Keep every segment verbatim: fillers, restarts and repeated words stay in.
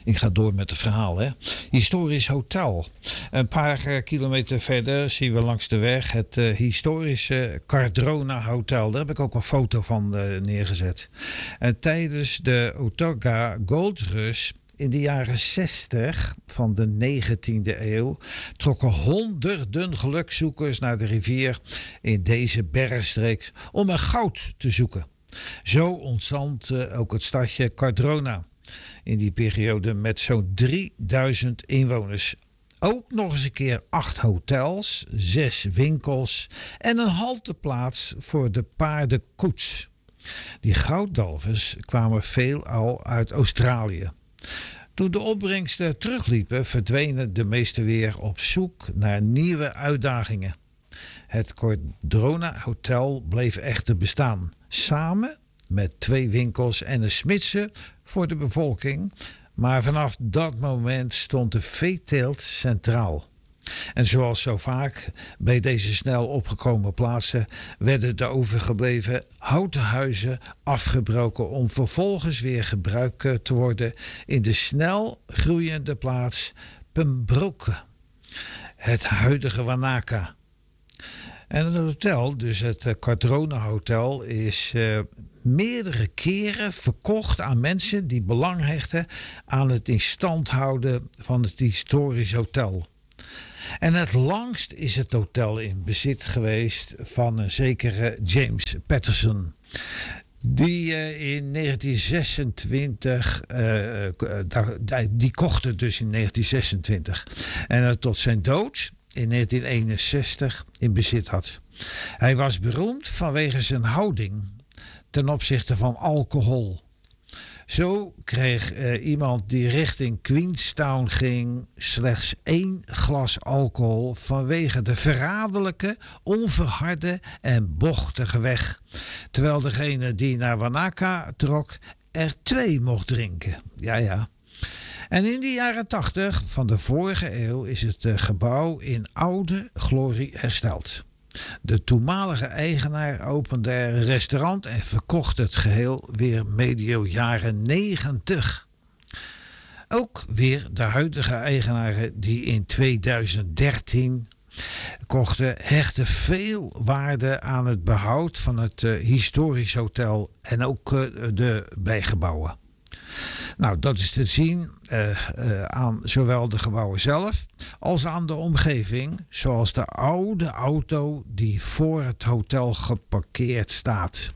Ik ga door met het verhaal. Hè. Historisch hotel. Een paar uh, kilometer verder zien we langs de weg het uh, historische Cardrona Hotel. Daar heb ik ook een foto van uh, neergezet. En tijdens de Otoga Gold Rush in de jaren zestig van de negentiende eeuw trokken honderden gelukzoekers naar de rivier in deze bergstreek om er goud te zoeken. Zo ontstond uh, ook het stadje Cardrona in die periode met zo'n drieduizend inwoners. Ook nog eens een keer acht hotels, zes winkels en een halteplaats voor de paardenkoets. Die gouddalvers kwamen veelal uit Australië. Toen de opbrengsten terugliepen, verdwenen de meesten weer op zoek naar nieuwe uitdagingen. Het Cardrona Hotel bleef echter bestaan, samen met twee winkels en een smidse voor de bevolking. Maar vanaf dat moment stond de veeteelt centraal. En zoals zo vaak bij deze snel opgekomen plaatsen werden de overgebleven houten huizen afgebroken om vervolgens weer gebruikt te worden in de snel groeiende plaats Pembroke, het huidige Wanaka. En het hotel, dus het Cardrona Hotel, is uh, meerdere keren verkocht aan mensen die belang hechten aan het in stand houden van het historisch hotel. En het langst is het hotel in bezit geweest van een zekere James Patterson, die uh, in negentien zesentwintig, uh, uh, die kocht het dus in negentien zesentwintig en uh, tot zijn dood in negentien eenenzestig in bezit had. Hij was beroemd vanwege zijn houding ten opzichte van alcohol. Zo kreeg uh, iemand die richting Queenstown ging slechts één glas alcohol vanwege de verraderlijke, onverharde en bochtige weg. Terwijl degene die naar Wanaka trok er twee mocht drinken. Ja, ja. En in de jaren tachtig van de vorige eeuw is het uh, gebouw in oude glorie hersteld. De toenmalige eigenaar opende er een restaurant en verkocht het geheel weer medio jaren negentig. Ook weer de huidige eigenaren die in tweeduizend dertien kochten hechten veel waarde aan het behoud van het uh, historisch hotel en ook uh, de bijgebouwen. Nou, dat is te zien uh, uh, aan zowel de gebouwen zelf als aan de omgeving, zoals de oude auto die voor het hotel geparkeerd staat.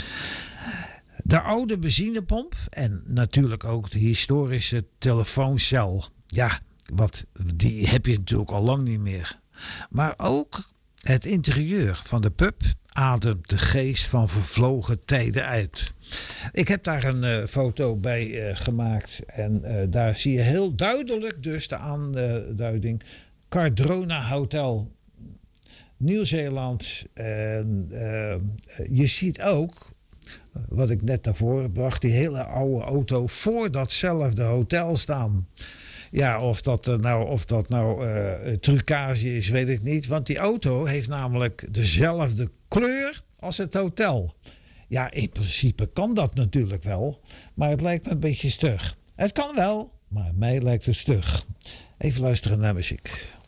De oude benzinepomp en natuurlijk ook de historische telefooncel. Ja, wat, die heb je natuurlijk al lang niet meer. Maar ook het interieur van de pub ademt de geest van vervlogen tijden uit. Ik heb daar een uh, foto bij uh, gemaakt en uh, daar zie je heel duidelijk dus de aanduiding Cardrona Hotel, Nieuw-Zeeland. En uh, je ziet ook, wat ik net naar voren bracht, die hele oude auto voor datzelfde hotel staan. Ja, of dat nou, of dat nou uh, trucage is, weet ik niet. Want die auto heeft namelijk dezelfde kleur als het hotel. Ja, in principe kan dat natuurlijk wel. Maar het lijkt me een beetje stug. Het kan wel, maar mij lijkt het stug. Even luisteren naar muziek.